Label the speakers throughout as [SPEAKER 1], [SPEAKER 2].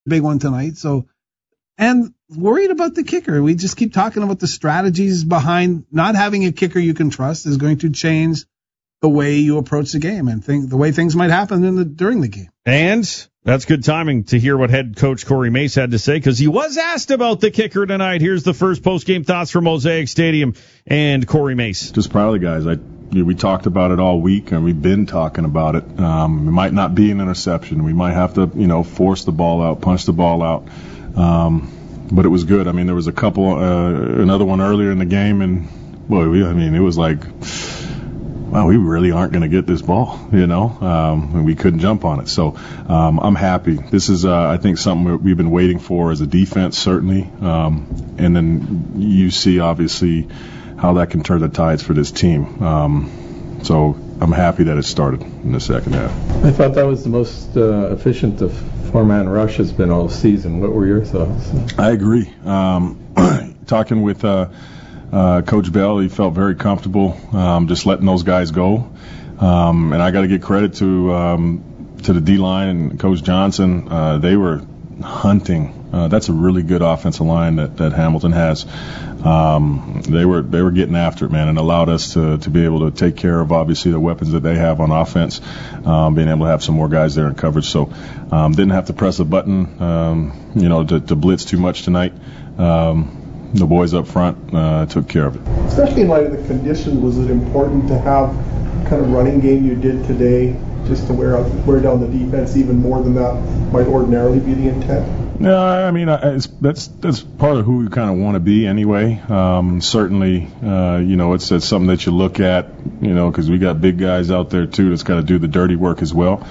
[SPEAKER 1] big one tonight. So, and worried about the kicker. We just keep talking about the strategies behind not having a kicker you can trust is going to change the way you approach the game and the way things might happen during the game.
[SPEAKER 2] And that's good timing to hear what head coach Corey Mace had to say, because he was asked about the kicker tonight. Here's the first post-game thoughts from Mosaic Stadium and Corey Mace.
[SPEAKER 3] Just proud of the guys. We talked about it all week, and we've been talking about it. It might not be an interception. We might have to, force the ball out, punch the ball out. But it was good. I mean, there was a couple, another one earlier in the game, and it was like, wow, we really aren't going to get this ball, and we couldn't jump on it. So I'm happy. This is, I think, something we've been waiting for as a defense, certainly. And then you see, obviously, how that can turn the tides for this team. So I'm happy that it started in the second half.
[SPEAKER 4] I thought that was the most efficient the four-man rush has been all season. What were your thoughts?
[SPEAKER 3] I agree. Talking with Coach Bell, he felt very comfortable just letting those guys go. And I got to give credit to the D-line and Coach Johnson. They were hunting. That's a really good offensive line that Hamilton has. They were getting after it, man, and allowed us to be able to take care of, obviously, the weapons that they have on offense, being able to have some more guys there in coverage. So didn't have to press a button, to blitz too much tonight. The boys up front took care of it.
[SPEAKER 5] Especially in light of the conditions, was it important to have kind of running game you did today just to wear down the defense even more than that might ordinarily be the intent?
[SPEAKER 3] Yeah, I mean, that's part of who we kind of want to be anyway. Certainly, it's something that you look at, because we got big guys out there too that's got to do the dirty work as well.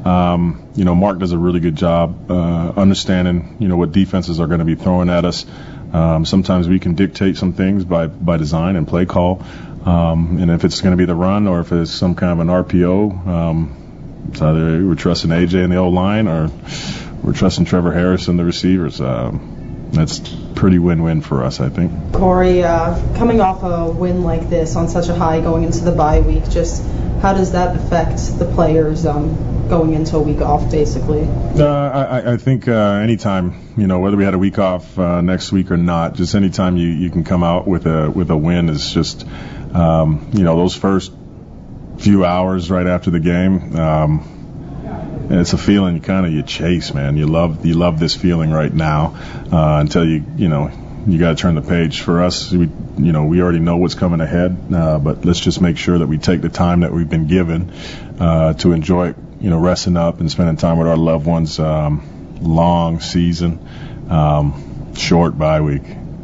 [SPEAKER 3] Mark does a really good job understanding, what defenses are going to be throwing at us. Sometimes we can dictate some things by design and play call. And if it's going to be the run or if it's some kind of an RPO, it's either we're trusting AJ in the O-line or we're trusting Trevor Harris and the receivers. That's pretty win-win for us, I think.
[SPEAKER 6] Corey, coming off a win like this on such a high going into the bye week, just how does that affect the players going into a week off, basically?
[SPEAKER 3] I think anytime, whether we had a week off next week or not, just anytime you can come out with a win is just, those first few hours right after the game, and it's a feeling you chase, man. You love this feeling right now until you got to turn the page. For us, we already know what's coming ahead, but let's just make sure that we take the time that we've been given to enjoy, resting up and spending time with our loved ones. Long season, short bye week.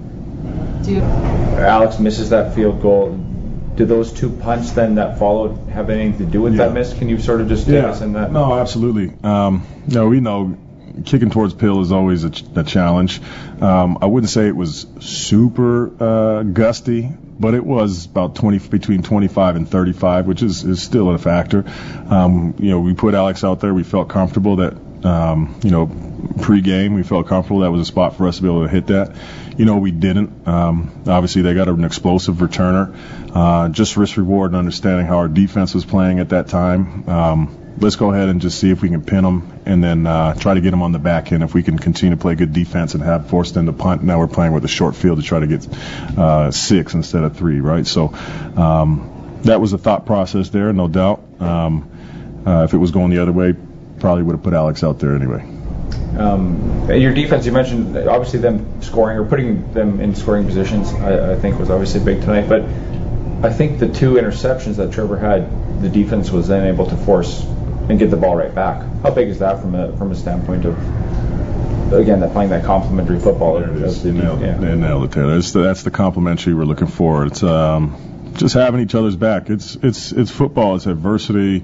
[SPEAKER 7] Alex misses that field goal. Did those two punts then that followed have anything to do with that miss? Can you sort of just take us in that?
[SPEAKER 3] No, absolutely. We know kicking towards Pill is always a challenge. I wouldn't say it was super gusty, but it was about between 25 and 35, which is still a factor. We put Alex out there. We felt comfortable that, pre-game, we felt comfortable that was a spot for us to be able to hit that. We didn't. Obviously, they got an explosive returner. Just risk-reward and understanding how our defense was playing at that time. Let's go ahead and just see if we can pin them and then try to get them on the back end. If we can continue to play good defense and have forced them to punt, now we're playing with a short field to try to get 6 instead of 3, right? So that was a thought process there, no doubt. If it was going the other way, probably would have put Alex out there anyway.
[SPEAKER 7] Your defense, you mentioned obviously them scoring or putting them in scoring positions, I think was obviously big tonight. But I think the 2 interceptions that Trevor had, the defense was then able to force and get the ball right back. How big is that from a standpoint of, again, that playing that complementary football?
[SPEAKER 3] They nailed it, Taylor. That's the complementary we're looking for. It's just having each other's back. It's football. It's adversity.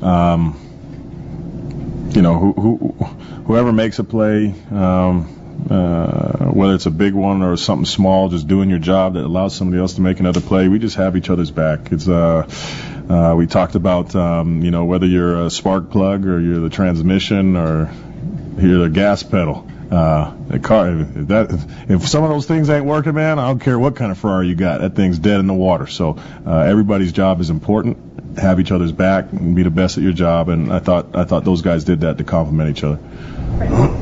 [SPEAKER 3] Whoever makes a play, whether it's a big one or something small, just doing your job that allows somebody else to make another play. We just have each other's back. It's we talked about whether you're a spark plug or you're the transmission or you're the gas pedal. The car, if some of those things ain't working, man, I don't care what kind of Ferrari you got. That thing's dead in the water. So everybody's job is important. Have each other's back and be the best at your job. And I thought those guys did that to complement each other.